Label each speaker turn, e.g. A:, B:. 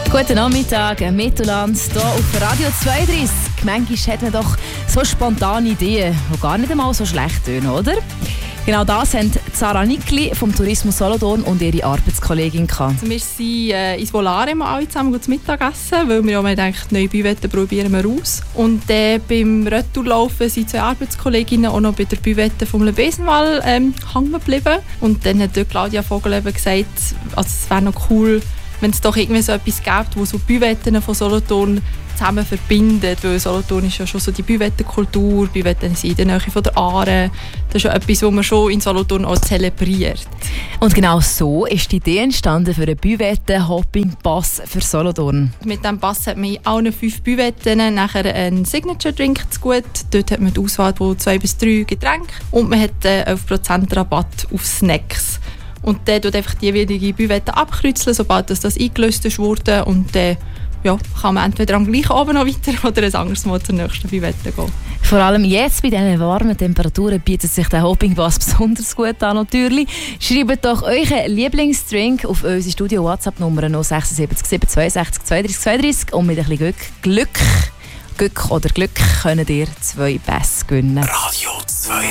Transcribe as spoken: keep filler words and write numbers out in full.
A: Guten Nachmittag, Mittelland, hier auf Radio zweiunddreißig. Manchmal hat man doch so spontane Ideen, die gar nicht einmal so schlecht tönen, oder? Genau das haben Sarah Nickli vom Tourismus Solothurn und ihre Arbeitskollegin gehabt.
B: Also wir sind äh, ins Volare alle zusammen zum Mittagessen, weil wir ja gedacht, neue Büwette probieren wir aus. Und äh, beim Retourlaufen sind zwei Arbeitskolleginnen auch noch bei der Büwette vom Lebesenwall ähm, hängen geblieben. Und dann hat dort Claudia Vogel eben gesagt, also es wäre noch cool, wenn es doch irgendwie so etwas gibt, wo so Büwetten von Solothurn zusammen verbindet, weil Solothurn ist ja schon so die Büwettenkultur, Büwetten sind in der Nähe von der Aare. Das ist ja etwas, was man schon in Solothurn auch zelebriert.
A: Und genau so ist die Idee entstanden für einen Büwetten-Hopping-Pass für Solothurn.
B: Mit diesem Pass hat man in allen fünf Büwetten nachher einen Signature-Drink zu gut. Dort hat man die Auswahl von zwei bis drei Getränke und man hat äh, elf Prozent Rabatt auf Snacks. Und dann tut einfach die jeweilige Büwette abkreuzeln, sobald das, das eingelöst ist wurde. Und dann ja, kann man entweder am gleichen Abend noch weiter oder ein anderes Mal zur nächsten Büwette gehen.
A: Vor allem jetzt bei diesen warmen Temperaturen bietet sich der Hopping-Pass besonders gut an. Natürlich. Schreibt doch euren Lieblingsdrink auf unsere Studio-WhatsApp-Nummer null sechs sieben sieben zwei sechs zwei drei zwei drei und mit ein bisschen Glück, Glück, Glück oder Glück könnt ihr zwei Pässe gewinnen.
C: Radio zwei.